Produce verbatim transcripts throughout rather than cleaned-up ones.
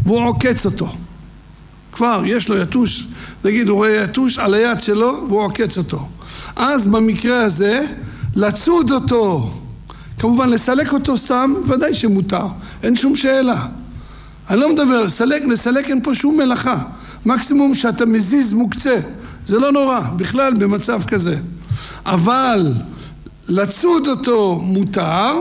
והוא עוקץ אותו. כבר יש לו יתוש, נגיד הוא רואה יתוש על היד שלו והוא עוקץ אותו. אז במקרה הזה לצוד אותו, כמובן לסלק אותו סתם, ודאי שמותר, אין שום שאלה. אני לא מדבר, לסלק, לסלק אין פה שום מלאכה. מקסימום שאתה מזיז מוקצה, זה לא נורא, בכלל במצב כזה. אבל לצוד אותו מותר,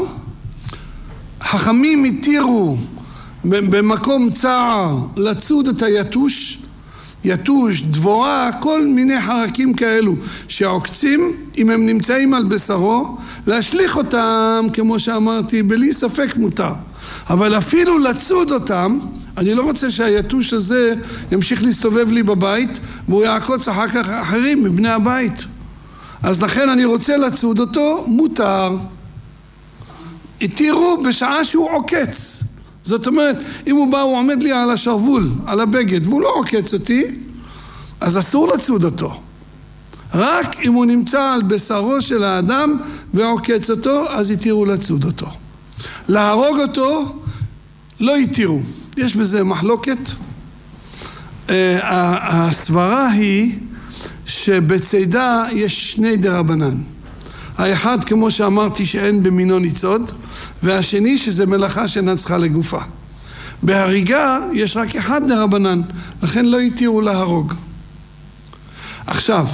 חכמים התירו במקום צער לצוד את היתוש, יתוש, דבורה, כל מיני חרקים כאלו שעוקצים, אם הם נמצאים על בשרו, להשליך אותם, כמו שאמרתי, בלי ספק מותר. אבל אפילו לצוד אותם, אני לא רוצה שהיתוש הזה ימשיך להסתובב לי בבית, והוא יעקוץ אחר כך אחרים מבני הבית. אז לכן אני רוצה לצוד אותו, מותר. התירו בשעה שהוא עוקץ. זאת אומרת, אם הוא בא, הוא עומד לי על השרוול, על הבגד, והוא לא עוקץ אותי, אז אסור לצוד אותו. רק אם הוא נמצא על בשרו של האדם ועוקץ אותו, אז התירו לצוד אותו. להרוג אותו, לא התירו. יש בזה מחלוקת. הסברה היא שבצידה יש שני דרבנן. האחד, כמו שאמרתי, שאין במינו ניצוד, והשני שזה מלאכה שאינה צריכה לגופה. בהריגה יש רק אחד דרבנן, לכן לא התירו להרוג. עכשיו,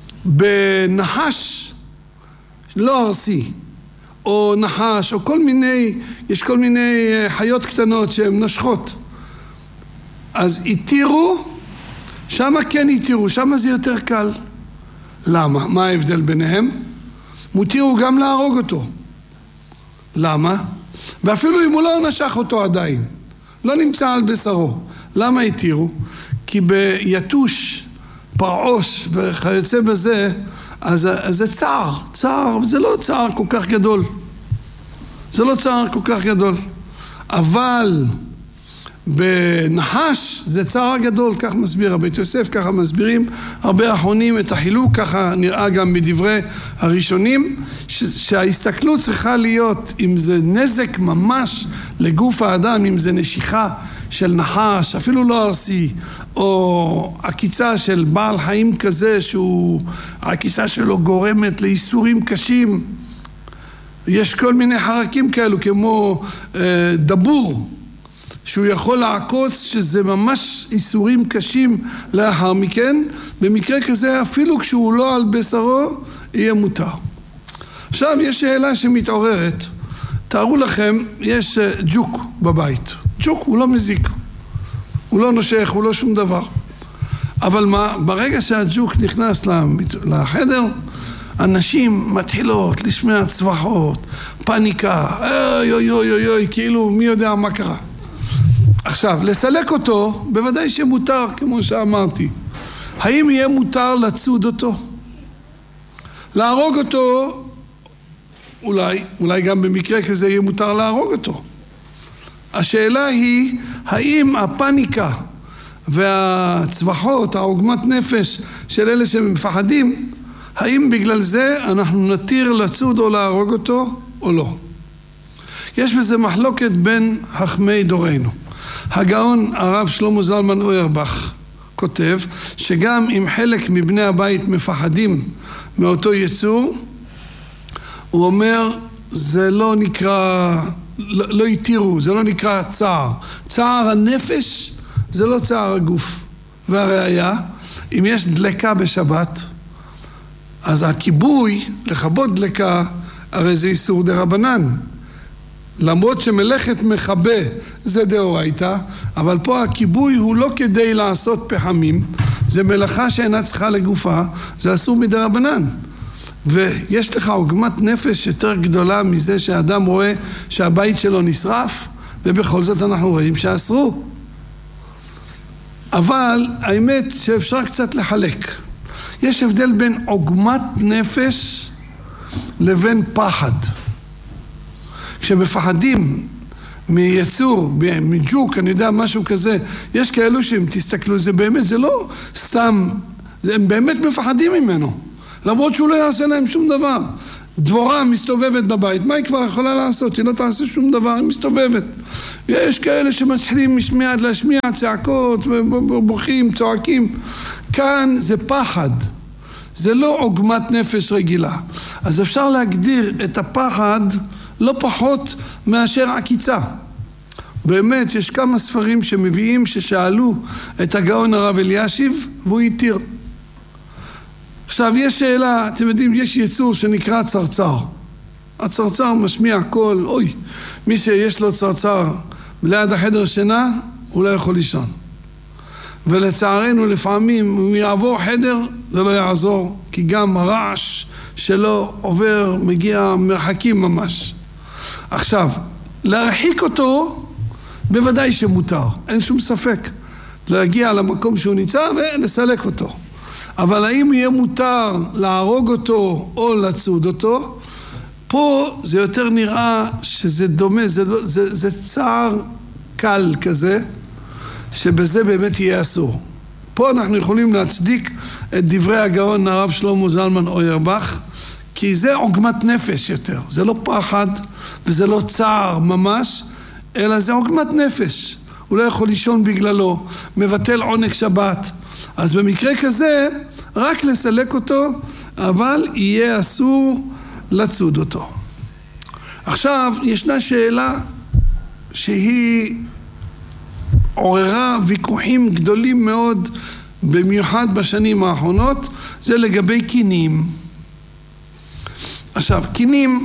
בנחש לא ארסי, או נחש, או כל מיני, יש כל מיני חיות קטנות שהן נושכות. אז התירו, שמה כן התירו, שמה זה יותר קל. למה? מה ההבדל ביניהם? מותירו גם להרוג אותו. למה? ואפילו אם הוא לא נשך אותו עדיין, לא נמצא על בשרו. למה התירו? כי ביתוש, פרעוש וכיוצא בזה, אז, אז זה צער, צער, זה לא צער כל כך גדול. זה לא צער כל כך גדול. אבל בנחש זה צער גדול, כך מסביר הבית יוסף, ככה מסבירים הרבה אחרונים את החילוק, ככה נראה גם בדברי הראשונים, ש- שההסתכלות צריכה להיות אם זה נזק ממש לגוף האדם, אם זה נשיכה של נחש, אפילו לא ארסי, או עקיצה של בעל חיים כזה שהוא, העקיצה שלו גורמת לאיסורים קשים. יש כל מיני חרקים כאלו כמו אה, דבור, שהוא יכול לעקוץ, שזה ממש איסורים קשים לאחר מכן. במקרה כזה אפילו כשהוא לא על בשרו יהיה מותר. עכשיו יש שאלה שמתעוררת. תארו לכם, יש ג'וק בבית. ג'וק הוא לא מזיק, הוא לא נושך, הוא לא שום דבר. אבל מה, ברגע שהג'וק נכנס לחדר, אנשים מתחילות לשמוע צווחות, פניקה, אוי אוי אוי אוי אוי, כאילו מי יודע מה קרה. עכשיו, לסלק אותו, בוודאי שמותר, כמו שאמרתי. האם יהיה מותר לצוד אותו? להרוג אותו, אולי, אולי גם במקרה כזה יהיה מותר להרוג אותו. השאלה היא, האם הפניקה והצווחות, העוגמת נפש של אלה שמפחדים, האם בגלל זה אנחנו נתיר לצוד או להרוג אותו או לא? יש בזה מחלוקת בין חכמי דורנו. הגאון הרב שלמה זלמן אוירבך כותב שגם אם חלק מבני הבית מפחדים מאותו יצור, הוא אומר זה לא נקרא, לא, לא יתירו, זה לא נקרא צער. צער הנפש זה לא צער הגוף. והראיה, אם יש דלקה בשבת, אז הכיבוי, לכבות דלקה, הרי זה איסור דרבנן. למרות שמלאכת מכבה זה דאורייתא, אבל פה הכיבוי הוא לא כדי לעשות פחמים, זה מלאכה שאינה צריכה לגופה, זה אסור מדרבנן. ויש לך עוגמת נפש יותר גדולה מזה שהאדם רואה שהבית שלו נשרף, ובכל זאת אנחנו רואים שאסרו. אבל האמת שאפשר קצת לחלק. יש הבדל בין עוגמת נפש לבין פחד. כשמפחדים מיצור, מג'וק, אני יודע, משהו כזה, יש כאלו שהם תסתכלו, זה באמת, זה לא סתם, הם באמת מפחדים ממנו, למרות שהוא לא יעשה להם שום דבר. דבורה מסתובבת בבית, מה היא כבר יכולה לעשות? היא לא תעשה שום דבר, היא מסתובבת. יש כאלה שמתחילים מיד להשמיע צעקות, בוכים, צועקים. כאן זה פחד, זה לא עוגמת נפש רגילה. אז אפשר להגדיר את הפחד לא פחות מאשר עקיצה. באמת, יש כמה ספרים שמביאים ששאלו את הגאון הרב אלישיב, והוא התיר. עכשיו, יש שאלה, אתם יודעים, יש יצור שנקרא צרצר. הצרצר משמיע קול, אוי, מי שיש לו צרצר ליד החדר שינה, הוא לא יכול לישון. ולצערנו, לפעמים, אם יעבור חדר, זה לא יעזור, כי גם הרעש שלו עובר, מגיע מרחקים ממש. עכשיו, להרחיק אותו, בוודאי שמותר, אין שום ספק. להגיע למקום שהוא נמצא ולסלק אותו. אבל האם יהיה מותר להרוג אותו או לצוד אותו? פה זה יותר נראה שזה דומה, זה, זה, זה צער קל כזה, שבזה באמת יהיה אסור. פה אנחנו יכולים להצדיק את דברי הגאון הרב שלמה זלמן אוירבך, כי זה עוגמת נפש יותר, זה לא פחד וזה לא צער ממש, אלא זה עוגמת נפש. הוא לא יכול לישון בגללו, מבטל עונג שבת. אז במקרה כזה, רק לסלק אותו, אבל יהיה אסור לצוד אותו. עכשיו, ישנה שאלה שהיא עוררה ויכוחים גדולים מאוד, במיוחד בשנים האחרונות, זה לגבי קינים. עכשיו, קינים,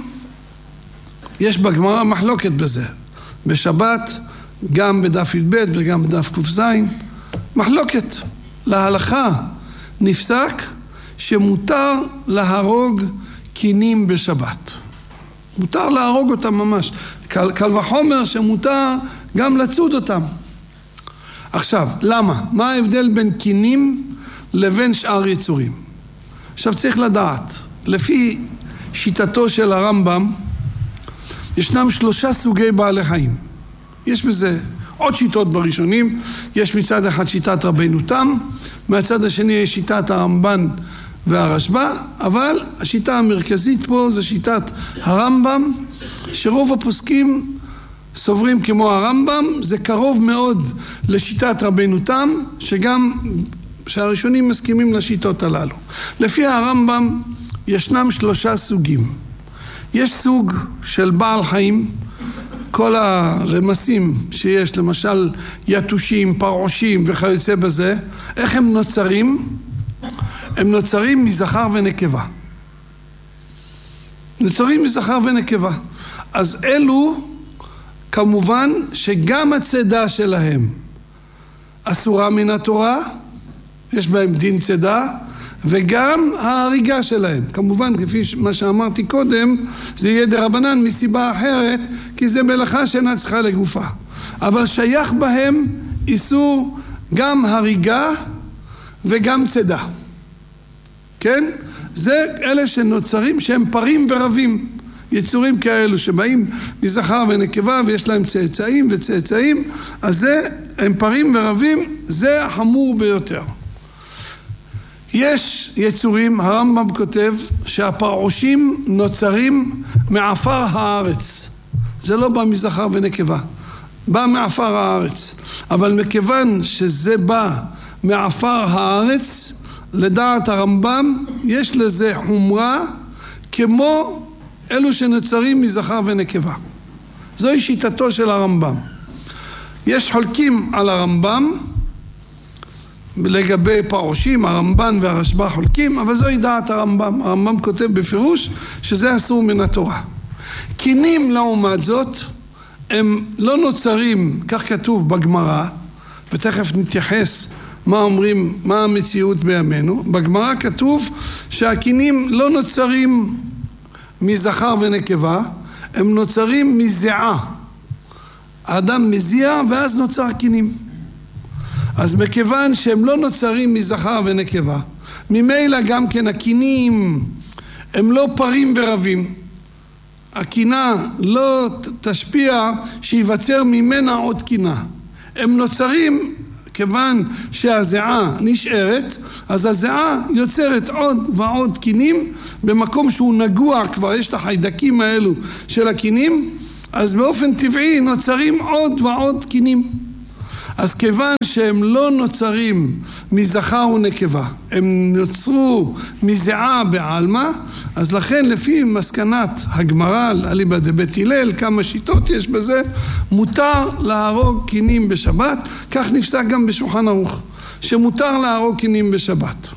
יש בגמרא מחלוקת בזה. בשבת, גם בדף י"ב וגם בדף ק"ז, מחלוקת. להלכה נפסק שמותר להרוג קינים בשבת. מותר להרוג אותם ממש. קל, קל וחומר שמותר גם לצוד אותם. עכשיו, למה? מה ההבדל בין קינים לבין שאר יצורים? עכשיו צריך לדעת, לפי שיטתו של הרמב"ם, ישנם שלושה סוגי בעלי חיים. יש בזה עוד שיטות בראשונים, יש מצד אחד שיטת רבנו תם, מהצד השני יש שיטת הרמב"ן והרשב"א, אבל השיטה המרכזית פה זה שיטת הרמב"ם, שרוב הפוסקים סוברים כמו הרמב"ם, זה קרוב מאוד לשיטת רבנו תם, שגם שהראשונים מסכימים לשיטות הללו. לפי הרמב"ם ישנם שלושה סוגים. יש סוג של בעל חיים, כל הרמסים שיש, למשל יתושים, פרעושים וכיוצא בזה, איך הם נוצרים? הם נוצרים מזכר ונקבה. נוצרים מזכר ונקבה. אז אלו, כמובן שגם הצידה שלהם אסורה מן התורה, יש בהם דין צידה, וגם ההריגה שלהם. כמובן, כפי מה שאמרתי קודם, זה יהיה דרבנן מסיבה אחרת, כי זה מלאכה שאינה צריכה לגופה. אבל שייך בהם איסור גם הריגה וגם צידה. כן? זה אלה שנוצרים שהם פרים ורבים. יצורים כאלו שבאים מזכר ונקבה ויש להם צאצאים וצאצאים, אז זה, הם פרים ורבים, זה החמור ביותר. יש יצורים, הרמב"ם כותב, שהפרעושים נוצרים מעפר הארץ. זה לא בא מזכר ונקבה, בא מעפר הארץ. אבל מכיוון שזה בא מעפר הארץ, לדעת הרמב"ם, יש לזה חומרה כמו אלו שנוצרים מזכר ונקבה. זוהי שיטתו של הרמב"ם. יש חולקים על הרמב"ם, לגבי פרעושים, הרמב"ן והרשב"א חולקים, אבל זוהי דעת הרמב"ם. הרמב"ם כותב בפירוש שזה אסור מן התורה. קינים לעומת זאת, הם לא נוצרים, כך כתוב בגמרא, ותכף נתייחס מה אומרים, מה המציאות בימינו. בגמרא כתוב שהקינים לא נוצרים מזכר ונקבה, הם נוצרים מזיעה. האדם מזיע ואז נוצר קינים. אז מכיוון שהם לא נוצרים מזכר ונקבה, ממילא גם כן הקינים הם לא פרים ורבים. הקינה לא תשפיע שיווצר ממנה עוד קינה. הם נוצרים כיוון שהזיעה נשארת, אז הזיעה יוצרת עוד ועוד קינים, במקום שהוא נגוע כבר, יש את החיידקים האלו של הקינים, אז באופן טבעי נוצרים עוד ועוד קינים. אז כיוון שהם לא נוצרים מזכר ונקבה, הם נוצרו מזיעה בעלמא, אז לכן לפי מסקנת הגמרא, אליבא דבית הלל, כמה שיטות יש בזה, מותר להרוג קינים בשבת, כך נפסק גם בשולחן ערוך, שמותר להרוג קינים בשבת.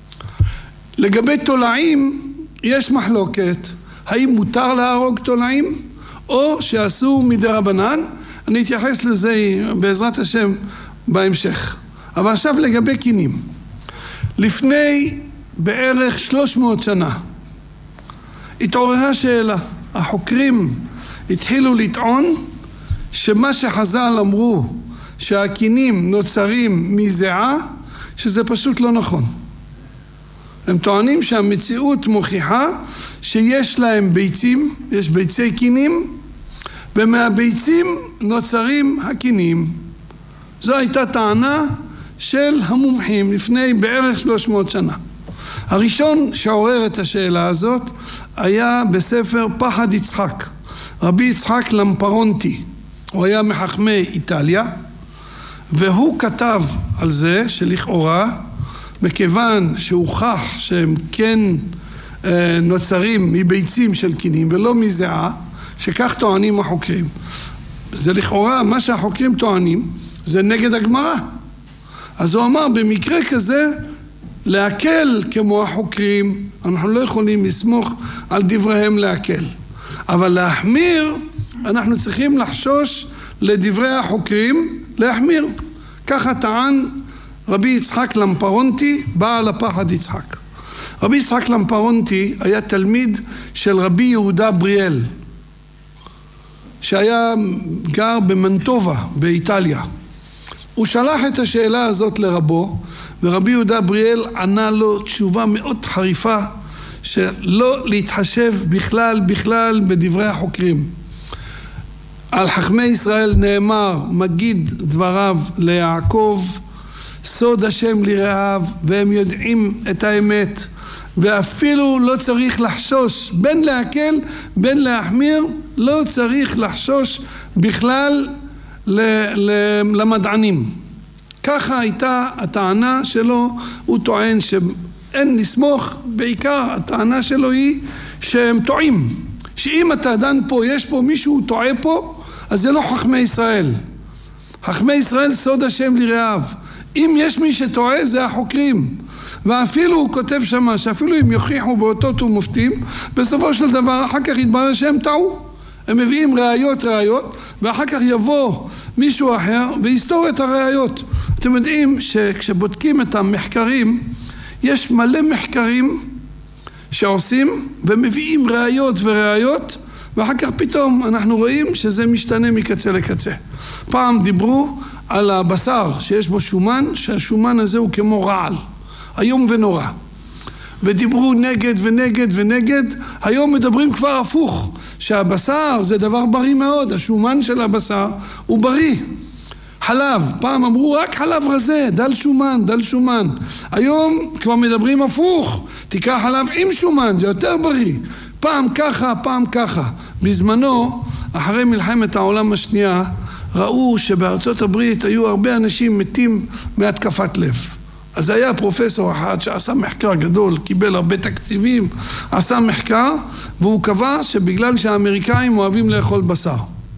לגבי תולעים, יש מחלוקת, האם מותר להרוג תולעים, או שאסור מדרבנן, אני אתייחס לזה בעזרת השם בהמשך. אבל עכשיו לגבי קינים. לפני בערך שלוש מאות שנה התעוררה שאלה. החוקרים התחילו לטעון שמה שחז"ל אמרו שהקינים נוצרים מזיעה, שזה פשוט לא נכון. הם טוענים שהמציאות מוכיחה שיש להם ביצים, יש ביצי קינים, ומהביצים נוצרים הקינים. זו הייתה טענה של המומחים לפני בערך שלוש מאות שנה. הראשון שעורר את השאלה הזאת היה בספר פחד יצחק, רבי יצחק למפרונטי. הוא היה מחכמי איטליה, והוא כתב על זה שלכאורה, מכיוון שהוכח שהם כן נוצרים מביצים של קינים ולא מזיעה, שכך טוענים החוקרים. זה לכאורה, מה שהחוקרים טוענים, זה נגד הגמרא. אז הוא אמר, במקרה כזה, להקל כמו החוקרים, אנחנו לא יכולים לסמוך על דבריהם להקל. אבל להחמיר, אנחנו צריכים לחשוש לדברי החוקרים, להחמיר. ככה טען רבי יצחק למפרונטי, בעל הפחד יצחק. רבי יצחק למפרונטי היה תלמיד של רבי יהודה בריאל, שהיה גר במנטובה באיטליה. הוא שלח את השאלה הזאת לרבו, ורבי יהודה בריאל ענה לו תשובה מאוד חריפה, שלא להתחשב בכלל בכלל בדברי החוקרים. על חכמי ישראל נאמר, מגיד דבריו ליעקב, סוד השם לרעיו, והם יודעים את האמת, ואפילו לא צריך לחשוש, בין להקל בין להחמיר, לא צריך לחשוש בכלל למדענים. ככה הייתה הטענה שלו. הוא טוען שאין לסמוך, בעיקר הטענה שלו היא שהם טועים, שאם אתה דן פה, יש פה מישהו טועה פה, אז זה לא חכמי ישראל. חכמי ישראל סוד השם לרעיו. אם יש מי שטועה זה החוקרים. ואפילו הוא כותב שמה שאפילו אם יוכיחו באותות ומופתים, בסופו של דבר אחר כך יתברר שהם טעו. הם מביאים ראיות ראיות, ואחר כך יבוא מישהו אחר ויסתור את הראיות. אתם יודעים שכשבודקים את המחקרים, יש מלא מחקרים שעושים ומביאים ראיות וראיות, ואחר כך פתאום אנחנו רואים שזה משתנה מקצה לקצה. פעם דיברו על הבשר שיש בו שומן, שהשומן הזה הוא כמו רעל, איום ונורא. ודיברו נגד ונגד ונגד, היום מדברים כבר הפוך, שהבשר זה דבר בריא מאוד, השומן של הבשר הוא בריא. חלב, פעם אמרו רק חלב רזה, דל שומן, דל שומן. היום כבר מדברים הפוך, תיקח חלב עם שומן, זה יותר בריא. פעם ככה, פעם ככה. בזמנו, אחרי מלחמת העולם השנייה, ראו שבארצות הברית היו הרבה אנשים מתים מהתקפת לב. אז היה פרופסור אחד שעשה מחקר גדול, קיבל הרבה תקציבים, עשה מחקר, והוא קבע שבגלל שהאמריקאים אוהבים לאכול בשר.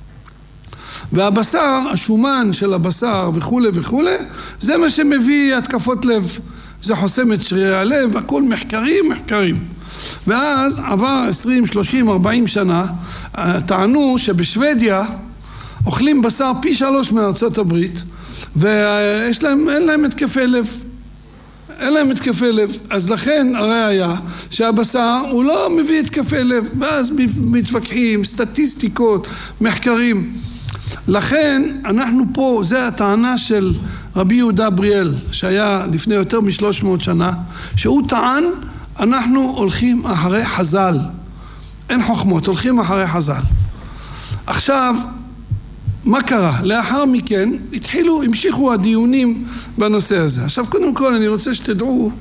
והבשר, השומן של הבשר וכו' וכו', זה מה שמביא התקפות לב. זה חוסם את שרירי הלב, הכל מחקרים, מחקרים. ואז עבר עשרים, שלושים, ארבעים שנה, טענו שבשוודיה אוכלים בשר פי שלוש מארצות הברית, ויש להם, אין להם התקפי לב. אין להם התקפי לב. אז לכן הראיה שהבשר הוא לא מביא התקפי לב, ואז מתווכחים, סטטיסטיקות, מחקרים. לכן אנחנו פה, זה הטענה של רבי יהודה בריאל, שהיה לפני יותר משלוש מאות שנה, שהוא טען, אנחנו הולכים אחרי חז"ל. אין חוכמות, הולכים אחרי חז"ל. עכשיו, מה קרה? לאחר מכן התחילו, המשיכו הדיונים בנושא הזה. עכשיו קודם כל אני רוצה שתדעו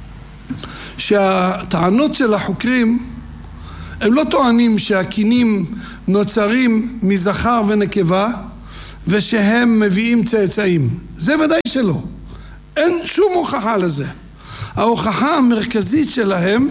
שהטענות של החוקרים הם לא טוענים שהקינים נוצרים מזכר ונקבה ושהם מביאים צאצאים. זה ודאי שלא. אין שום הוכחה לזה. ההוכחה המרכזית שלהם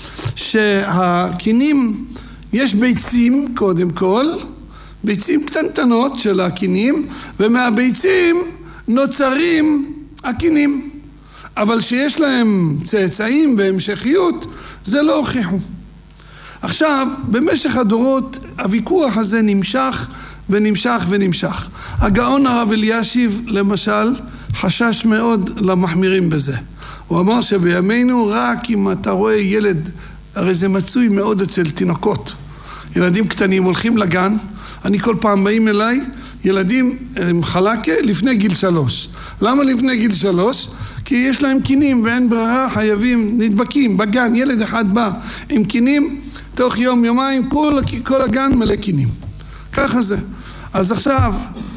שהקינים, יש ביצים קודם כל, ביצים קטנטנות של הקינים, ומהביצים נוצרים הקינים. אבל שיש להם צאצאים והמשכיות, זה לא הוכיחו. עכשיו, במשך הדורות, הוויכוח הזה נמשך ונמשך ונמשך. הגאון הרב אלישיב, למשל, חשש מאוד למחמירים בזה. הוא אמר שבימינו רק אם אתה רואה ילד, הרי זה מצוי מאוד אצל תינוקות. ילדים קטנים הולכים לגן, אני כל פעם באים אליי, ילדים עם חלקה לפני גיל שלוש. למה לפני גיל שלוש? כי יש להם קינים ואין ברירה, חייבים, נדבקים בגן, ילד אחד בא עם קינים, תוך יום יומיים כל, כל הגן מלא קינים. ככה זה. אז עכשיו,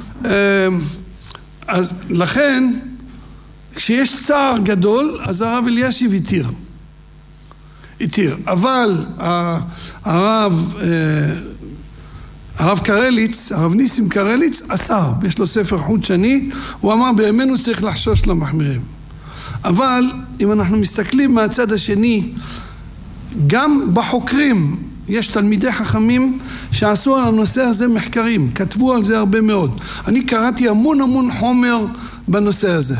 אז לכן, כשיש צער גדול, אז הרב אלישיב התיר. התיר. אבל הרב, הרב קרליץ, הרב ניסים קרליץ, אסר, יש לו ספר חוט שני, הוא אמר בימינו צריך לחשוש למחמירים. אבל אם אנחנו מסתכלים מהצד השני, גם בחוקרים יש תלמידי חכמים שעשו על הנושא הזה מחקרים, כתבו על זה הרבה מאוד. אני קראתי המון המון חומר בנושא הזה.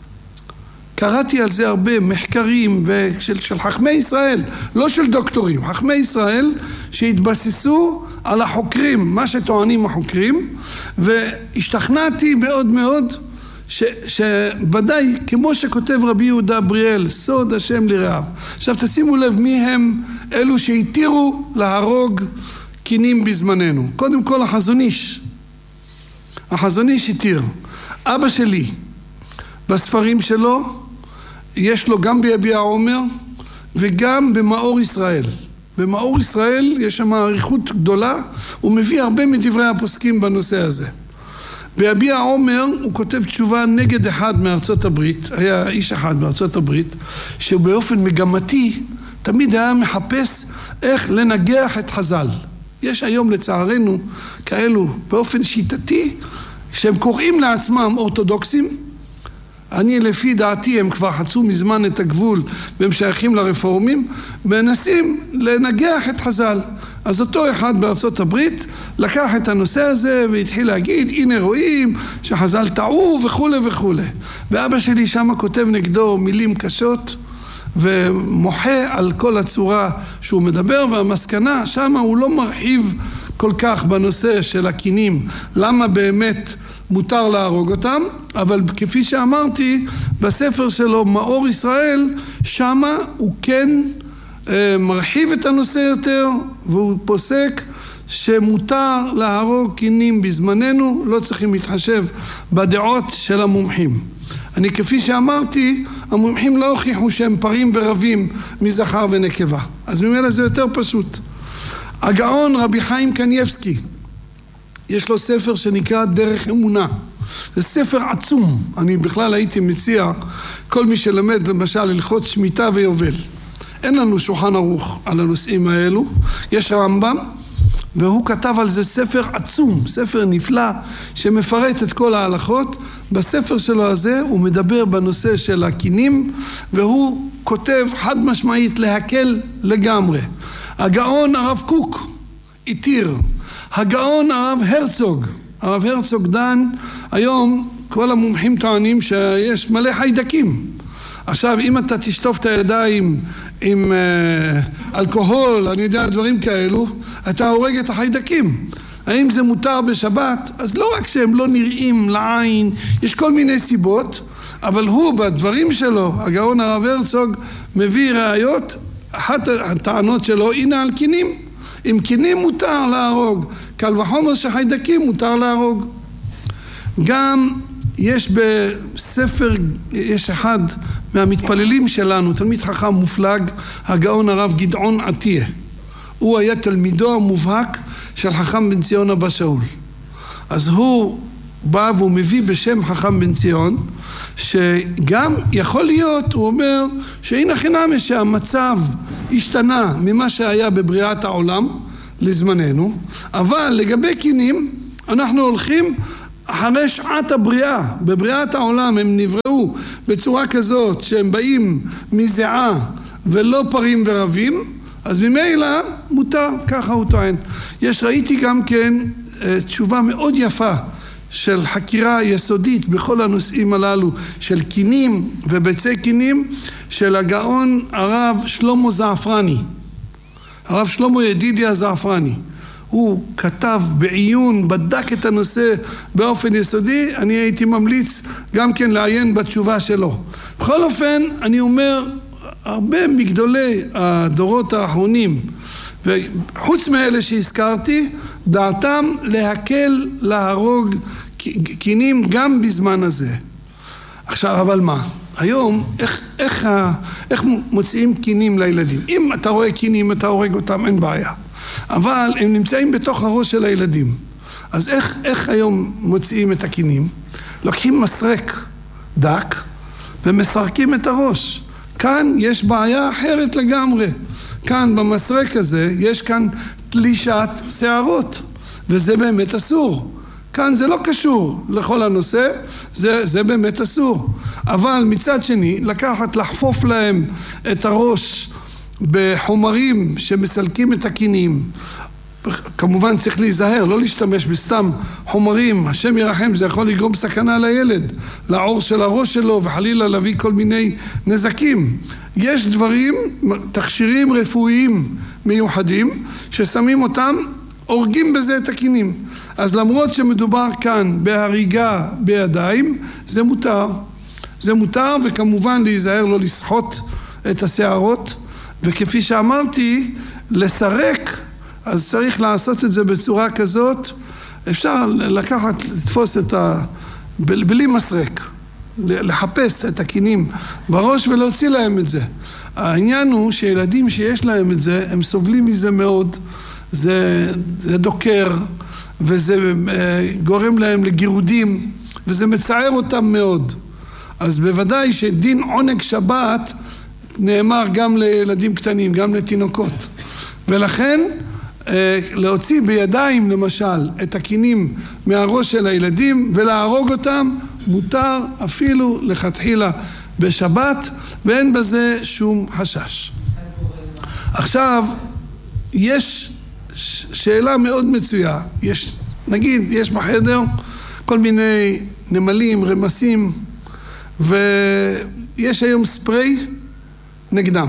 קראתי על זה הרבה מחקרים של, של חכמי ישראל, לא של דוקטורים, חכמי ישראל שהתבססו על החוקרים, מה שטוענים החוקרים, והשתכנעתי מאוד מאוד ש, שוודאי, כמו שכותב רבי יהודה בריאל, סוד השם לרעיו. עכשיו תשימו לב מי הם אלו שהתירו להרוג קינים בזמננו. קודם כל החזון איש. החזון איש התיר. אבא שלי, בספרים שלו, יש לו גם ביביע עומר וגם במאור ישראל. במאור ישראל יש שם עריכות גדולה, הוא מביא הרבה מדברי הפוסקים בנושא הזה. ביביע עומר הוא כותב תשובה נגד אחד מארצות הברית, היה איש אחד מארצות הברית, שבאופן מגמתי תמיד היה מחפש איך לנגח את חז"ל. יש היום לצערנו כאלו באופן שיטתי, שהם קוראים לעצמם אורתודוקסים, אני לפי דעתי הם כבר חצו מזמן את הגבול והם שייכים לרפורמים, מנסים לנגח את חז"ל. אז אותו אחד בארצות הברית לקח את הנושא הזה והתחיל להגיד, הנה רואים שחז"ל טעו וכו' וכו'. ואבא שלי שם כותב נגדו מילים קשות ומוחה על כל הצורה שהוא מדבר, והמסקנה שם הוא לא מרחיב כל כך בנושא של הקינים, למה באמת מותר להרוג אותם, אבל כפי שאמרתי, בספר שלו מאור ישראל, שמה הוא כן אה, מרחיב את הנושא יותר, והוא פוסק שמותר להרוג קינים בזמננו, לא צריכים להתחשב בדעות של המומחים. אני כפי שאמרתי, המומחים לא הוכיחו שהם פרים ורבים מזכר ונקבה, אז ממילא זה יותר פשוט. הגאון רבי חיים קניבסקי, יש לו ספר שנקרא דרך אמונה. זה ספר עצום. אני בכלל הייתי מציע כל מי שלמד למשל הלכות שמיטה ויובל. אין לנו שולחן ערוך על הנושאים האלו. יש רמב"ם, והוא כתב על זה ספר עצום, ספר נפלא, שמפרט את כל ההלכות. בספר שלו הזה הוא מדבר בנושא של הקינים, והוא כותב חד משמעית להקל לגמרי. הגאון הרב קוק התיר. הגאון הרב הרצוג, הרב הרצוג דן, היום כל המומחים טוענים שיש מלא חיידקים. עכשיו אם אתה תשטוף את הידיים עם אה, אלכוהול, אני יודע דברים כאלו, אתה הורג את החיידקים. האם זה מותר בשבת? אז לא רק שהם לא נראים לעין, יש כל מיני סיבות, אבל הוא בדברים שלו, הגאון הרב הרצוג, מביא ראיות, אחת הטענות שלו, הנה על קינים. אם קינים מותר להרוג, קל וחומר שחיידקים מותר להרוג. גם יש בספר, יש אחד מהמתפללים שלנו, תלמיד חכם מופלג, הגאון הרב גדעון עטיה. הוא היה תלמידו המובהק של חכם בן ציון אבא שאול. אז הוא בא והוא מביא בשם חכם בן ציון, שגם יכול להיות, הוא אומר, שהנה חינם שהמצב השתנה ממה שהיה בבריאת העולם לזמננו, אבל לגבי קינים, אנחנו הולכים אחרי שעת הבריאה. בבריאת העולם הם נבראו בצורה כזאת שהם באים מזיעה ולא פרים ורבים, אז ממילא מותר, ככה הוא טוען. יש, ראיתי גם כן תשובה מאוד יפה של חקירה יסודית בכל הנושאים הללו של קינים וביצי קינים של הגאון הרב שלמה זעפרני, הרב שלמה ידידיה זעפרני. הוא כתב בעיון, בדק את הנושא באופן יסודי. אני הייתי ממליץ גם כן לעיין בתשובה שלו. בכל אופן, אני אומר, הרבה מגדולי הדורות האחרונים, וחוץ מאלה שהזכרתי, דעתם להקל להרוג קינים גם בזמן הזה. עכשיו, אבל מה? היום, איך, איך, איך מוצאים קינים לילדים? אם אתה רואה קינים, אתה הורג אותם, אין בעיה. אבל הם נמצאים בתוך הראש של הילדים. אז איך, איך היום מוצאים את הקינים? לוקחים מסרק דק ומסרקים את הראש. כאן יש בעיה אחרת לגמרי. כאן במסרק הזה יש כאן תלישת שערות, וזה באמת אסור. כאן זה לא קשור לכל הנושא, זה, זה באמת אסור. אבל מצד שני, לקחת, לחפוף להם את הראש בחומרים שמסלקים את הקינים. כמובן צריך להיזהר, לא להשתמש בסתם חומרים, השם ירחם, זה יכול לגרום סכנה לילד, לעור של הראש שלו, וחלילה להביא כל מיני נזקים. יש דברים, תכשירים רפואיים מיוחדים, ששמים אותם, הורגים בזה את הקינים. אז למרות שמדובר כאן בהריגה בידיים, זה מותר. זה מותר, וכמובן להיזהר לא לסחוט את השערות, וכפי שאמרתי, לסרק, אז צריך לעשות את זה בצורה כזאת, אפשר לקחת, לתפוס את ה... בלי מסרק, לחפש את הקינים בראש ולהוציא להם את זה. העניין הוא שילדים שיש להם את זה, הם סובלים מזה מאוד, זה, זה דוקר, וזה גורם להם לגירודים, וזה מצער אותם מאוד. אז בוודאי שדין עונג שבת נאמר גם לילדים קטנים, גם לתינוקות. ולכן להוציא בידיים למשל את הקינים מהראש של הילדים ולהרוג אותם מותר אפילו לכתחילה בשבת, ואין בזה שום חשש. עכשיו יש שאלה מאוד מצויה. יש, נגיד, יש בחדר כל מיני נמלים, רמסים, ויש היום ספרי נגדם.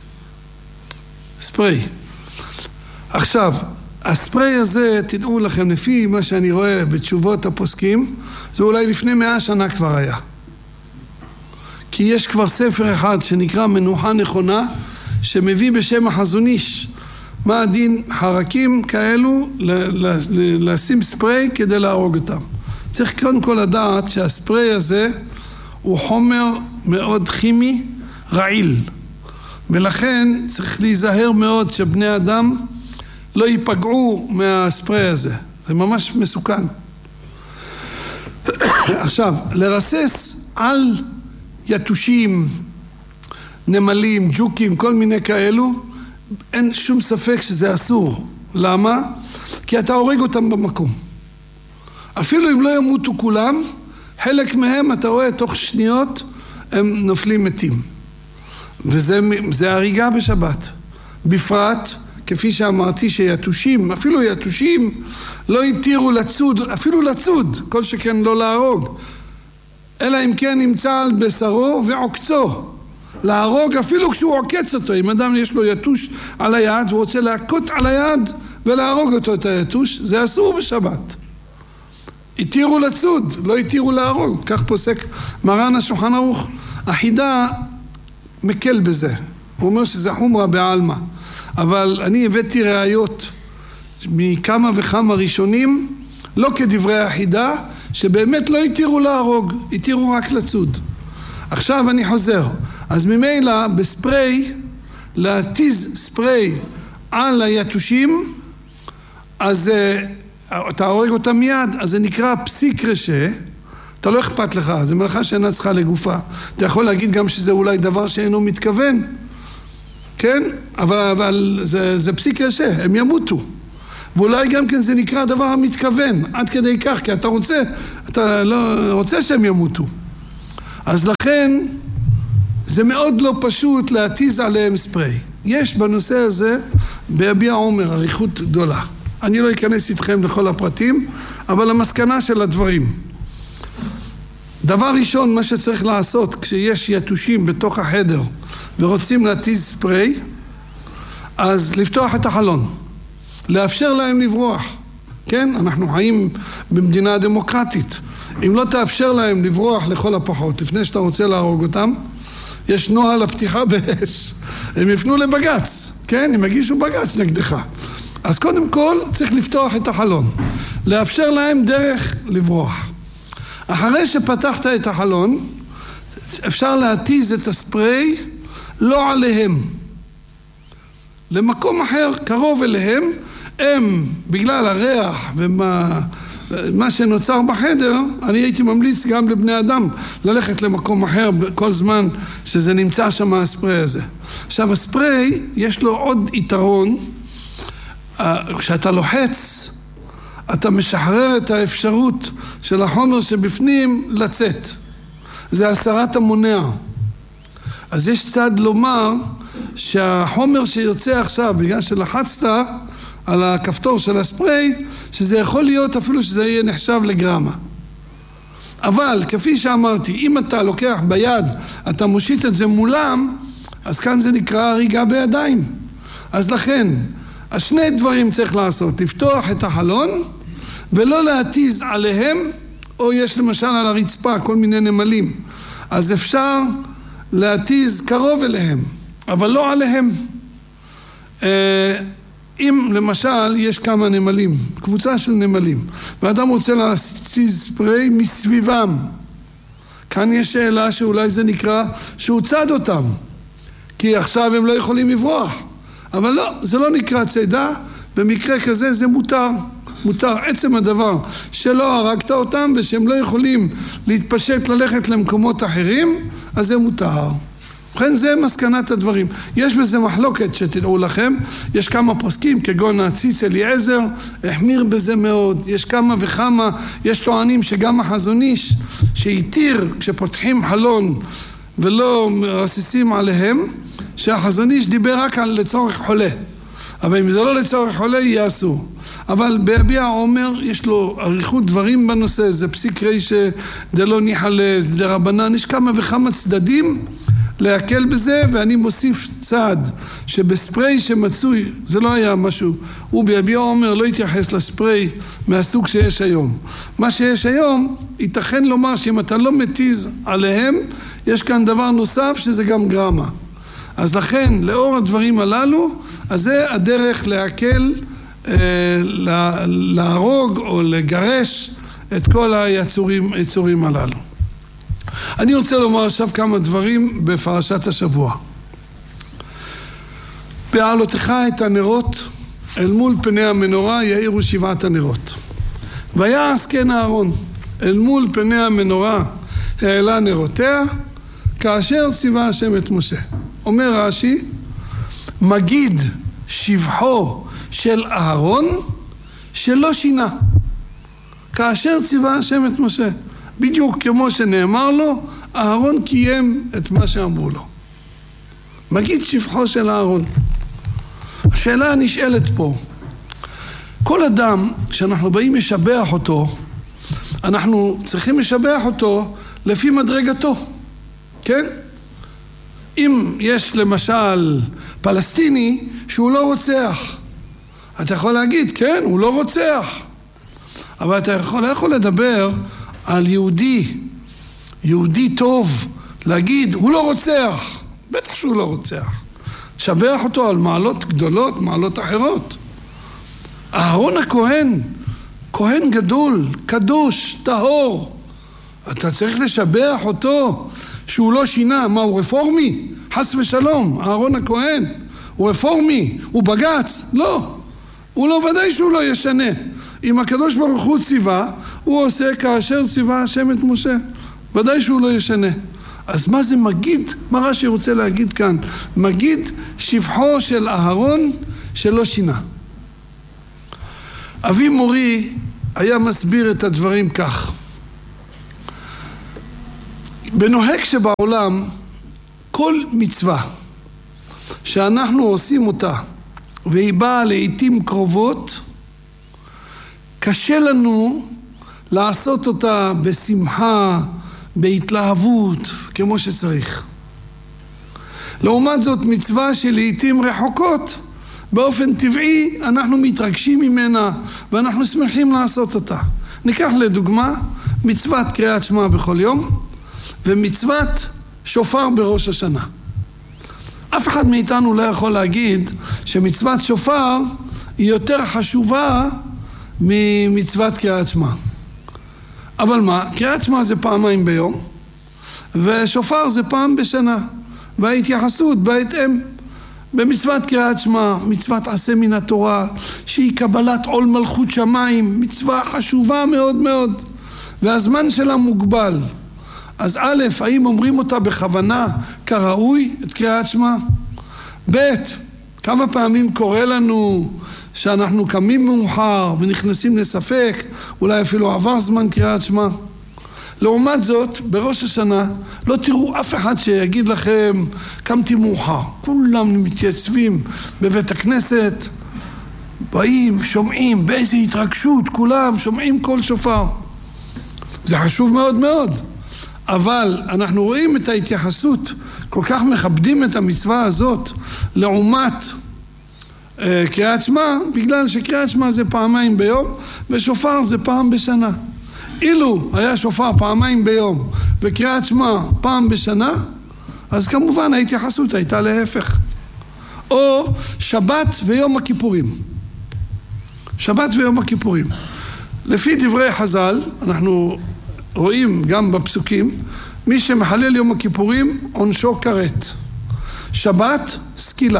ספרי. עכשיו, הספרי הזה, תדעו לכם, לפי מה שאני רואה בתשובות הפוסקים, זה אולי לפני מאה שנה כבר היה. כי יש כבר ספר אחד שנקרא מנוחה נכונה, שמביא בשם החזון איש מה הדין חרקים כאלו לשים ספרי כדי להרוג אותם. צריך קודם כל לדעת שהספרי הזה הוא חומר מאוד כימי רעיל, ולכן צריך להיזהר מאוד שבני אדם לא ייפגעו מהספרי הזה. זה ממש מסוכן. עכשיו, לרסס על יתושים, נמלים, ג'וקים, כל מיני כאלו, אין שום ספק שזה אסור. למה? כי אתה הורג אותם במקום. אפילו אם לא ימותו כולם, חלק מהם אתה רואה תוך שניות הם נופלים מתים. וזה זה הריגה בשבת. בפרט, כפי שאמרתי, שיתושים, אפילו יתושים, לא יתירו לצוד, אפילו לצוד, כל שכן לא להרוג. אלא אם כן נמצא על בשרו ועוקצו. להרוג אפילו כשהוא עוקץ אותו. אם אדם יש לו יתוש על היד ורוצה להכות על היד ולהרוג אותו את היתוש, זה אסור בשבת. יתירו לצוד, לא יתירו להרוג. כך פוסק מרן השולחן ערוך. החידה מקל בזה. הוא אומר שזה חומרה בעלמא. אבל אני הבאתי ראיות מכמה וכמה ראשונים, לא כדברי החידה, שבאמת לא יתירו להרוג, יתירו רק לצוד. עכשיו אני חוזר. אז ממילא בספרי, להתיז ספרי על היתושים, אז אתה הורג אותה מיד, אז זה נקרא פסיק רשע, אתה לא אכפת לך, זה מלאכה שאינה צריכה לגופה. אתה יכול להגיד גם שזה אולי דבר שאינו מתכוון, כן? אבל, אבל זה, זה פסיק רשע, הם ימותו. ואולי גם כן זה נקרא דבר המתכוון, עד כדי כך, כי אתה רוצה, אתה לא רוצה שהם ימותו. אז לכן, זה מאוד לא פשוט להתיז עליהם ספרי. יש בנושא הזה, ביביע עומר, אריכות גדולה. אני לא אכנס איתכם לכל הפרטים, אבל המסקנה של הדברים. דבר ראשון, מה שצריך לעשות, כשיש יתושים בתוך החדר, ורוצים להתיז ספרי, אז לפתוח את החלון. לאפשר להם לברוח. כן? אנחנו חיים במדינה דמוקרטית. אם לא תאפשר להם לברוח לכל הפחות, לפני שאתה רוצה להרוג אותם, יש נוהל הפתיחה באש. הם יפנו לבגץ. כן? הם יגישו בגץ נגדך. אז קודם כל צריך לפתוח את החלון. לאפשר להם דרך לברוח. אחרי שפתחת את החלון, אפשר להתיז את הספרי לא עליהם. למקום אחר, קרוב אליהם, הם, בגלל הריח ומה מה שנוצר בחדר, אני הייתי ממליץ גם לבני אדם ללכת למקום אחר כל זמן שזה נמצא שם הספרי הזה. עכשיו, הספרי יש לו עוד יתרון, כשאתה לוחץ, אתה משחרר את האפשרות של החומר שבפנים לצאת. זה הסרת המונע. אז יש צד לומר שהחומר שיוצא עכשיו, בגלל שלחצת על הכפתור של הספרי, שזה יכול להיות אפילו שזה יהיה נחשב לגרמה. אבל כפי שאמרתי, אם אתה לוקח ביד, אתה מושיט את זה מולם, אז כאן זה נקרא הריגה בידיים. אז לכן, השני דברים צריך לעשות, לפתוח את החלון, ולא להתיז עליהם, או יש למשל על הרצפה כל מיני נמלים. אז אפשר להתיז קרוב אליהם, אבל לא עליהם. אם למשל יש כמה נמלים, קבוצה של נמלים, ואדם רוצה להתיז ספרי מסביבם, כאן יש שאלה שאולי זה נקרא שהוא צד אותם, כי עכשיו הם לא יכולים לברוח. אבל לא, זה לא נקרא צידה, במקרה כזה זה מותר. מותר עצם הדבר שלא הרגת אותם ושהם לא יכולים להתפשט ללכת למקומות אחרים, אז זה מותר. לכן זה מסקנת הדברים. יש בזה מחלוקת שתדעו לכם, יש כמה פוסקים כגון הציץ אליעזר, החמיר בזה מאוד, יש כמה וכמה, יש טוענים שגם החזון איש שהתיר כשפותחים חלון ולא מרססים עליהם, שהחזון איש דיבר רק על לצורך חולה. אבל אם זה לא לצורך חולה, יעשו. אבל ביביע עומר יש לו אריכות דברים בנושא, זה פסיק רישא דלא ניחא דרבנן, יש כמה וכמה צדדים להקל בזה, ואני מוסיף צד שבספרי שמצוי, זה לא היה משהו, הוא ביביע עומר לא התייחס לספרי מהסוג שיש היום. מה שיש היום, ייתכן לומר שאם אתה לא מתיז עליהם, יש כאן דבר נוסף שזה גם גרמה. אז לכן, לאור הדברים הללו, אז זה הדרך להקל, אה, להרוג או לגרש את כל היצורים, היצורים הללו. אני רוצה לומר עכשיו כמה דברים בפרשת השבוע. בעלותך את הנרות, אל מול פני המנורה יאירו שבעת הנרות. ויעש כן אהרון, אל מול פני המנורה העלה נרותיה, כאשר ציווה השם את משה. אומר רש"י, מגיד שבחו של אהרון שלא שינה, כאשר ציווה השם את משה. בדיוק כמו שנאמר לו, אהרון קיים את מה שאמרו לו. מגיד שבחו של אהרון. השאלה הנשאלת פה, כל אדם, כשאנחנו באים לשבח אותו, אנחנו צריכים לשבח אותו לפי מדרגתו, כן? אם יש למשל פלסטיני שהוא לא רוצח, אתה יכול להגיד, כן, הוא לא רוצח. אבל אתה יכול, לא יכול לדבר על יהודי, יהודי טוב, להגיד, הוא לא רוצח. בטח שהוא לא רוצח. תשבח אותו על מעלות גדולות, מעלות אחרות. אהרון הכהן, כהן גדול, קדוש, טהור. אתה צריך לשבח אותו שהוא לא שינה. מה, הוא רפורמי? חס ושלום, אהרון הכהן. הוא רפורמי? הוא בגץ? לא. הוא לא, ודאי שהוא לא ישנה. אם הקדוש ברוך הוא ציווה, הוא עושה כאשר ציווה השם את משה. ודאי שהוא לא ישנה. אז מה זה מגיד? מה רש"י רוצה להגיד כאן? מגיד שבחו של אהרון שלא שינה. אבי מורי היה מסביר את הדברים כך. בנוהג שבעולם, כל מצווה שאנחנו עושים אותה, והיא באה לעתים קרובות, קשה לנו לעשות אותה בשמחה, בהתלהבות, כמו שצריך. לעומת זאת, מצווה שלעתים רחוקות, באופן טבעי אנחנו מתרגשים ממנה, ואנחנו שמחים לעשות אותה. ניקח לדוגמה, מצוות קריאת שמע בכל יום, ומצוות שופר בראש השנה. אף אחד מאיתנו לא יכול להגיד שמצוות שופר היא יותר חשובה ממצוות קריאת שמע. אבל מה? קריאת שמע זה פעמיים ביום, ושופר זה פעם בשנה. וההתייחסות בהתאם. במצוות קריאת שמע, מצוות עשה מן התורה, שהיא קבלת עול מלכות שמיים, מצווה חשובה מאוד מאוד, והזמן שלה מוגבל. אז א', האם אומרים אותה בכוונה כראוי את קריאת שמע? ב', כמה פעמים קורה לנו שאנחנו קמים מאוחר ונכנסים לספק, אולי אפילו עבר זמן קריאת שמע. לעומת זאת, בראש השנה לא תראו אף אחד שיגיד לכם קמתי מאוחר. כולם מתייצבים בבית הכנסת, באים, שומעים, באיזו התרגשות, כולם שומעים כל שופר. זה חשוב מאוד מאוד. אבל אנחנו רואים את ההתייחסות, כל כך מכבדים את המצווה הזאת לעומת אה, קריאת שמע, בגלל שקריאת שמע זה פעמיים ביום ושופר זה פעם בשנה. אילו היה שופר פעמיים ביום וקריאת שמע פעם בשנה, אז כמובן ההתייחסות הייתה להפך. או שבת ויום הכיפורים. שבת ויום הכיפורים. לפי דברי חז"ל, אנחנו רואים גם בפסוקים, מי שמחלל יום הכיפורים עונשו כרת. שבת, סקילה.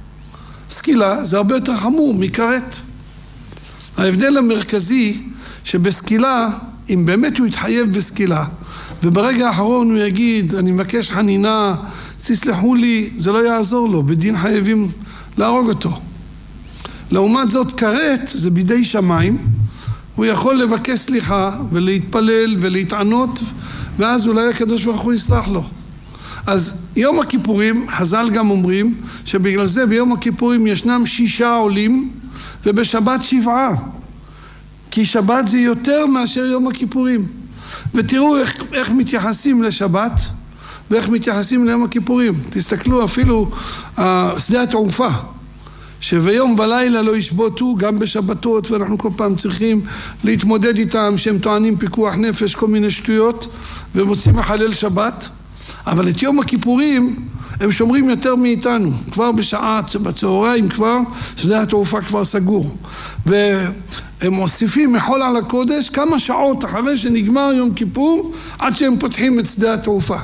סקילה זה הרבה יותר חמור מכרת. ההבדל המרכזי שבסקילה, אם באמת הוא יתחייב בסקילה, וברגע האחרון הוא יגיד, אני מבקש חנינה, תסלחו לי, זה לא יעזור לו, בדין חייבים להרוג אותו. לעומת זאת, כרת זה בידי שמיים, הוא יכול לבקש סליחה ולהתפלל ולהתענות, ואז אולי הקדוש ברוך הוא יסלח לו. אז יום הכיפורים, חז"ל גם אומרים, שבגלל זה ביום הכיפורים ישנם שישה עולים, ובשבת שבעה. כי שבת זה יותר מאשר יום הכיפורים. ותראו איך, איך מתייחסים לשבת, ואיך מתייחסים ליום הכיפורים. תסתכלו אפילו אה, שדה התעופה. שביום ולילה לא ישבותו גם בשבתות, ואנחנו כל פעם צריכים להתמודד איתם שהם טוענים פיקוח נפש, כל מיני שטויות, ומוצאים לחלל שבת. אבל את יום הכיפורים הם שומרים יותר מאיתנו. כבר בשעה, בצהריים כבר, שדה התעופה כבר סגור. והם מוסיפים מחול על הקודש כמה שעות אחרי שנגמר יום כיפור, עד שהם פותחים את שדה התעופה.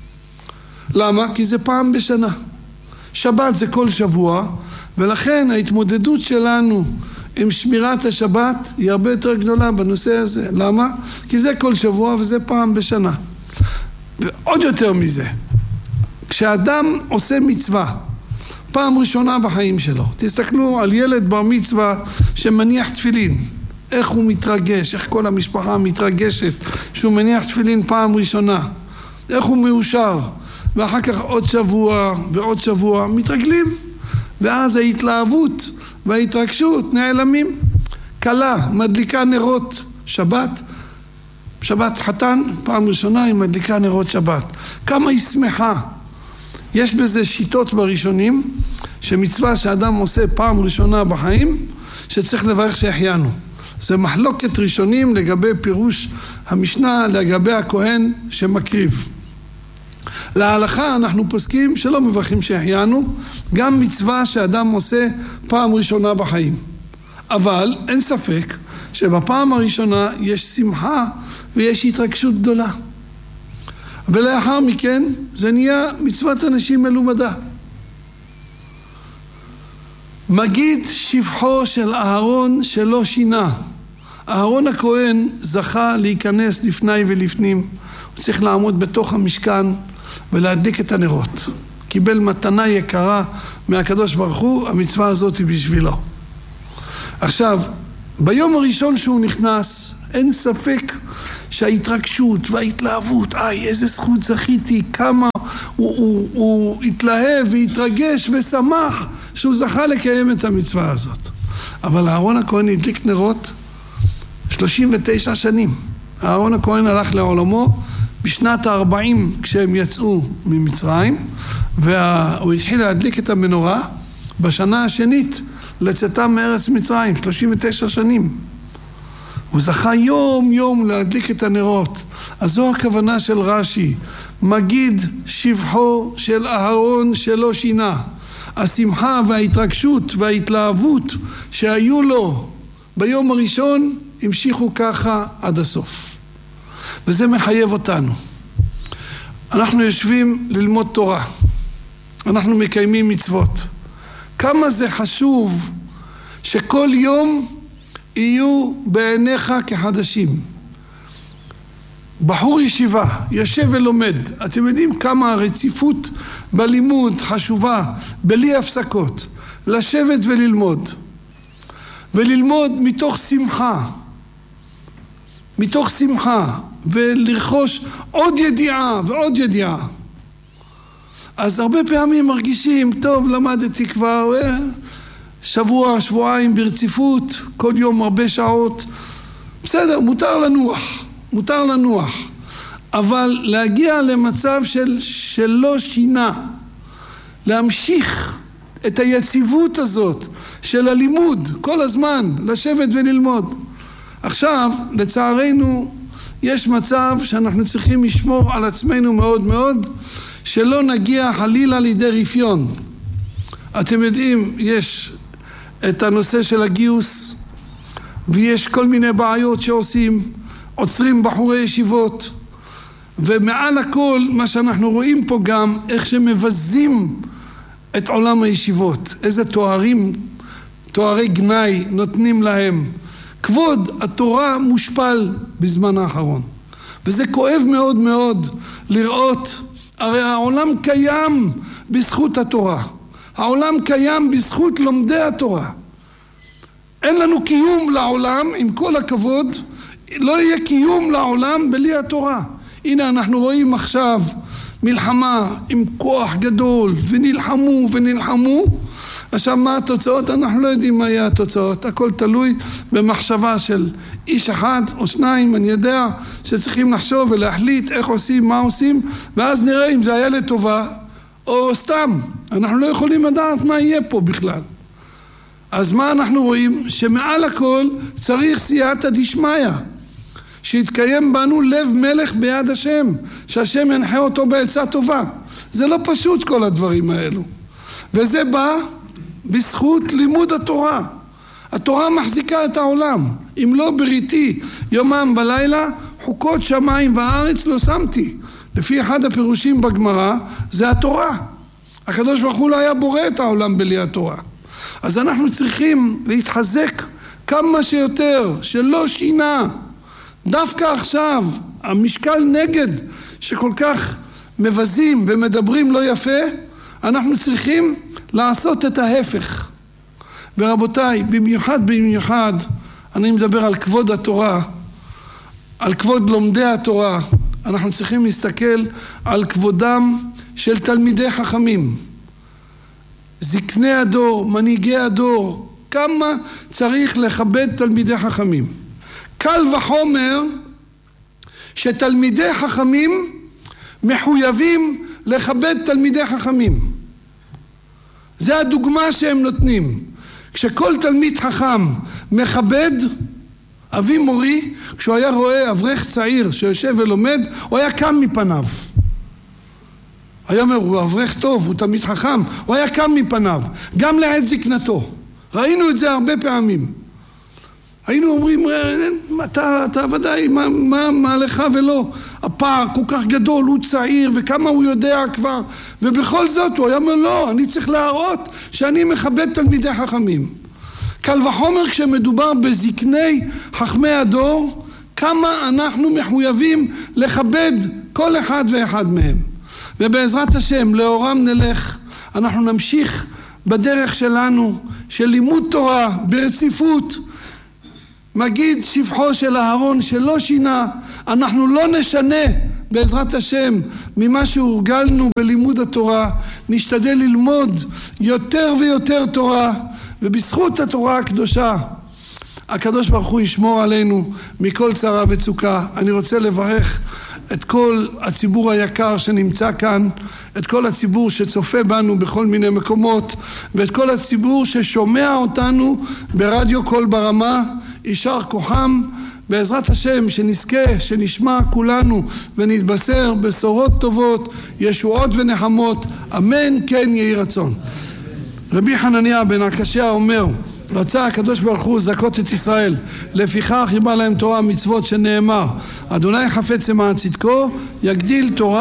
למה? כי זה פעם בשנה. שבת זה כל שבוע, ולכן ההתמודדות שלנו עם שמירת השבת היא הרבה יותר גדולה בנושא הזה. למה? כי זה כל שבוע וזה פעם בשנה. ועוד יותר מזה, כשאדם עושה מצווה, פעם ראשונה בחיים שלו, תסתכלו על ילד בר מצווה שמניח תפילין, איך הוא מתרגש, איך כל המשפחה מתרגשת שהוא מניח תפילין פעם ראשונה, איך הוא מאושר, ואחר כך עוד שבוע ועוד שבוע מתרגלים, ואז ההתלהבות וההתרגשות נעלמים. כלה מדליקה נרות שבת, שבת חתן, פעם ראשונה היא מדליקה נרות שבת. כמה היא שמחה. יש בזה שיטות בראשונים, שמצווה שאדם עושה פעם ראשונה בחיים, שצריך לברך שהחיינו. זה מחלוקת ראשונים לגבי פירוש המשנה, לגבי הכהן שמקריב. להלכה אנחנו פוסקים שלא מברכים שהחיינו, גם מצווה שאדם עושה פעם ראשונה בחיים. אבל אין ספק שבפעם הראשונה יש שמחה ויש התרגשות גדולה. ולאחר מכן זה נהיה מצוות אנשים מלומדה. מגיד שבחו של אהרון שלא שינה. אהרון הכהן זכה להיכנס לפני ולפנים. הוא צריך לעמוד בתוך המשכן ולהדליק את הנרות. קיבל מתנה יקרה מהקדוש ברוך הוא, המצווה הזאת היא בשבילו. עכשיו, ביום הראשון שהוא נכנס, אין ספק שההתרגשות וההתלהבות, איי, איזה זכות זכיתי, כמה הוא, הוא, הוא התלהב והתרגש ושמח שהוא זכה לקיים את המצווה הזאת. אבל אהרון הכהן הדליק נרות שלושים ותשע שנים. אהרון הכהן הלך לעולמו בשנת ה-ארבעים כשהם יצאו ממצרים, והוא התחיל להדליק את המנורה בשנה השנית לצאתם מארץ מצרים, שלושים ותשע שנים. הוא זכה יום יום להדליק את הנרות. אז זו הכוונה של רש"י, מגיד שבחו של אהרון שלא שינה. השמחה וההתרגשות וההתלהבות שהיו לו ביום הראשון המשיכו ככה עד הסוף. וזה מחייב אותנו. אנחנו יושבים ללמוד תורה, אנחנו מקיימים מצוות. כמה זה חשוב שכל יום יהיו בעיניך כחדשים. בחור ישיבה יושב ולומד, אתם יודעים כמה הרציפות בלימוד חשובה, בלי הפסקות, לשבת וללמוד, וללמוד מתוך שמחה, מתוך שמחה, ולרכוש עוד ידיעה ועוד ידיעה. אז הרבה פעמים מרגישים, טוב, למדתי כבר שבוע, שבועיים ברציפות, כל יום הרבה שעות, בסדר, מותר לנוח, מותר לנוח, אבל להגיע למצב של שלא שינה, להמשיך את היציבות הזאת של הלימוד, כל הזמן, לשבת וללמוד. עכשיו, לצערנו, יש מצב שאנחנו צריכים לשמור על עצמנו מאוד מאוד, שלא נגיע חלילה לידי רפיון. אתם יודעים, יש את הנושא של הגיוס, ויש כל מיני בעיות שעושים, עוצרים בחורי ישיבות, ומעל הכל מה שאנחנו רואים פה גם, איך שמבזים את עולם הישיבות, איזה תוארים, תוארי גנאי נותנים להם. כבוד התורה מושפל בזמן האחרון, וזה כואב מאוד מאוד לראות. הרי העולם קיים בזכות התורה, העולם קיים בזכות לומדי התורה. אין לנו קיום לעולם, עם כל הכבוד, לא יהיה קיום לעולם בלי התורה. הנה אנחנו רואים עכשיו מלחמה עם כוח גדול, ונלחמו ונלחמו. עכשיו מה התוצאות? אנחנו לא יודעים מה יהיה התוצאות, הכל תלוי במחשבה של איש אחד או שניים, אני יודע שצריכים לחשוב ולהחליט איך עושים, מה עושים, ואז נראה אם זה היה לטובה או סתם. אנחנו לא יכולים לדעת מה יהיה פה בכלל. אז מה אנחנו רואים? שמעל הכל צריך סייעתא דשמיא, שיתקיים בנו לב מלך ביד השם, שהשם ינחה אותו בעצה טובה. זה לא פשוט כל הדברים האלו, וזה בא בזכות לימוד התורה. התורה מחזיקה את העולם. אם לא בריתי יומם ולילה, חוקות שמיים וארץ לא שמתי. לפי אחד הפירושים בגמרא, זה התורה. הקדוש ברוך הוא לא היה בורא את העולם בלי התורה. אז אנחנו צריכים להתחזק כמה שיותר, שלא שינה. דווקא עכשיו, המשקל נגד שכל כך מבזים ומדברים לא יפה, אנחנו צריכים לעשות את ההפך. ורבותיי, במיוחד במיוחד, אני מדבר על כבוד התורה, על כבוד לומדי התורה. אנחנו צריכים להסתכל על כבודם של תלמידי חכמים, זקני הדור, מנהיגי הדור. כמה צריך לכבד תלמידי חכמים. קל וחומר שתלמידי חכמים מחויבים לכבד תלמידי חכמים. זה הדוגמה שהם נותנים. כשכל תלמיד חכם מכבד, אבי מורי, כשהוא היה רואה אברך צעיר שיושב ולומד, הוא היה קם מפניו. היה אומר, הוא אברך טוב, הוא תלמיד חכם, הוא היה קם מפניו, גם לעת זקנתו. ראינו את זה הרבה פעמים. היינו אומרים, אתה, אתה ודאי, מה, מה, מה לך ולא? הפער כל כך גדול, הוא צעיר, וכמה הוא יודע כבר, ובכל זאת הוא היה אומר, לא, אני צריך להראות שאני מכבד תלמידי חכמים. קל וחומר כשמדובר בזקני חכמי הדור, כמה אנחנו מחויבים לכבד כל אחד ואחד מהם. ובעזרת השם, לאורם נלך, אנחנו נמשיך בדרך שלנו, של לימוד תורה ברציפות, מגיד שבחו של אהרון שלא שינה, אנחנו לא נשנה בעזרת השם ממה שהורגלנו בלימוד התורה, נשתדל ללמוד יותר ויותר תורה, ובזכות התורה הקדושה הקדוש ברוך הוא ישמור עלינו מכל צרה וצוקה. אני רוצה לברך את כל הציבור היקר שנמצא כאן, את כל הציבור שצופה בנו בכל מיני מקומות, ואת כל הציבור ששומע אותנו ברדיו קול ברמה. יישר כוחם, בעזרת השם שנזכה, שנשמע כולנו ונתבשר בשורות טובות, ישועות ונחמות, אמן כן יהי רצון. רבי חנניה בן עקשיא אומר, רצה הקדוש ברוך הוא זכות את ישראל, לפיכך חיבה להם תורה מצוות שנאמר, אדוני חפץ למען צדקו, יגדיל תורה